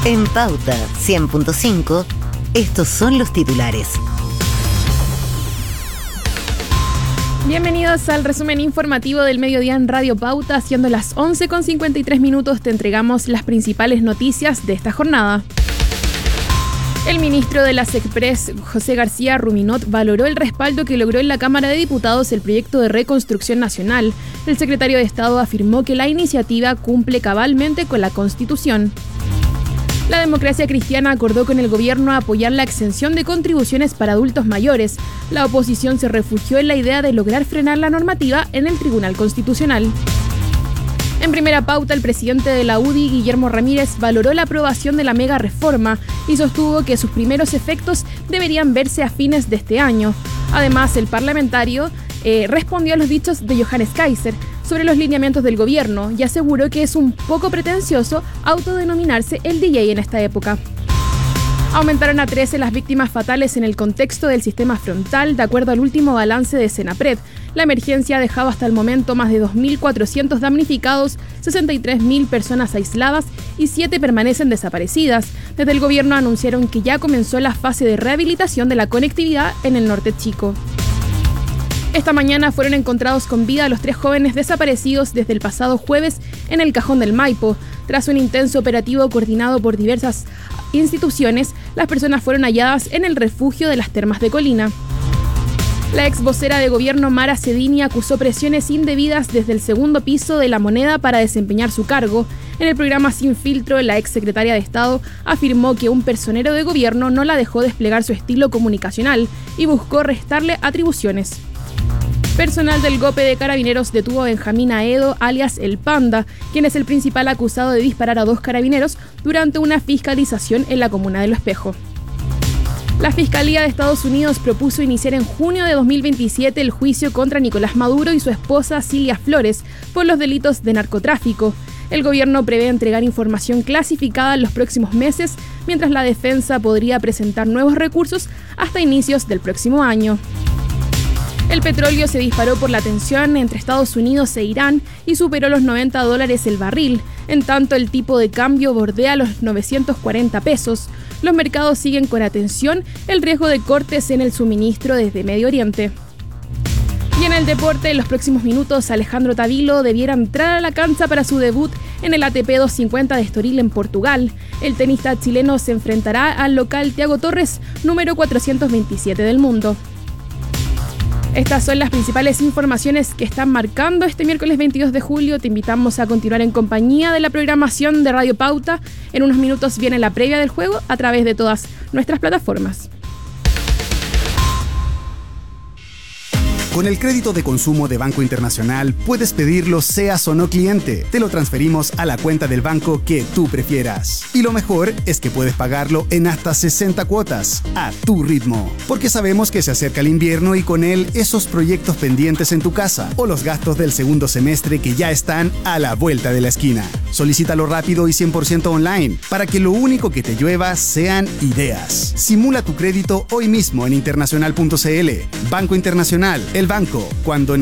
En Pauta 100.5, estos son los titulares. Bienvenidos al resumen informativo del mediodía en Radio Pauta. Siendo las 11:53, te entregamos las principales noticias de esta jornada. El ministro de la SECPRES, José García Ruminot, valoró el respaldo que logró en la Cámara de Diputados el proyecto de reconstrucción nacional. El secretario de Estado afirmó que la iniciativa cumple cabalmente con la Constitución. La Democracia Cristiana acordó con el gobierno apoyar la exención de contribuciones para adultos mayores. La oposición se refugió en la idea de lograr frenar la normativa en el Tribunal Constitucional. En primera pauta, el presidente de la UDI, Guillermo Ramírez, valoró la aprobación de la mega reforma y sostuvo que sus primeros efectos deberían verse a fines de este año. Además, el parlamentario respondió a los dichos de Johannes Kaiser sobre los lineamientos del gobierno y aseguró que es un poco pretencioso autodenominarse el DJ en esta época. Aumentaron a 13 las víctimas fatales en el contexto del sistema frontal, de acuerdo al último balance de Senapred. La emergencia ha dejado hasta el momento más de 2.400 damnificados, 63.000 personas aisladas y 7 permanecen desaparecidas. Desde el gobierno anunciaron que ya comenzó la fase de rehabilitación de la conectividad en el norte chico. Esta mañana fueron encontrados con vida los 3 jóvenes desaparecidos desde el pasado jueves en el Cajón del Maipo. Tras un intenso operativo coordinado por diversas instituciones, las personas fueron halladas en el refugio de las Termas de Colina. La ex vocera de gobierno Mara Cedini acusó presiones indebidas desde el segundo piso de La Moneda para desempeñar su cargo. En el programa Sin Filtro, la ex secretaria de Estado afirmó que un personero de gobierno no la dejó desplegar su estilo comunicacional y buscó restarle atribuciones. Personal del GOPE de Carabineros detuvo a Benjamín Aedo, alias El Panda, quien es el principal acusado de disparar a 2 carabineros durante una fiscalización en la comuna de Lo Espejo. La Fiscalía de Estados Unidos propuso iniciar en junio de 2027 el juicio contra Nicolás Maduro y su esposa Cilia Flores por los delitos de narcotráfico. El gobierno prevé entregar información clasificada en los próximos meses, mientras la defensa podría presentar nuevos recursos hasta inicios del próximo año. El petróleo se disparó por la tensión entre Estados Unidos e Irán y superó los $90 el barril. En tanto, el tipo de cambio bordea los 940 pesos. Los mercados siguen con atención el riesgo de cortes en el suministro desde Medio Oriente. Y en el deporte, en los próximos minutos, Alejandro Tavilo debiera entrar a la cancha para su debut en el ATP 250 de Estoril en Portugal. El tenista chileno se enfrentará al local Thiago Torres, número 427 del mundo. Estas son las principales informaciones que están marcando este miércoles 22 de julio. Te invitamos a continuar en compañía de la programación de Radio Pauta. En unos minutos viene la previa del juego a través de todas nuestras plataformas. Con el crédito de consumo de Banco Internacional puedes pedirlo seas o no cliente. Te lo transferimos a la cuenta del banco que tú prefieras. Y lo mejor es que puedes pagarlo en hasta 60 cuotas, a tu ritmo. Porque sabemos que se acerca el invierno y con él esos proyectos pendientes en tu casa o los gastos del segundo semestre que ya están a la vuelta de la esquina. Solicítalo rápido y 100% online para que lo único que te llueva sean ideas. Simula tu crédito hoy mismo en internacional.cl. Banco Internacional, el banco cuando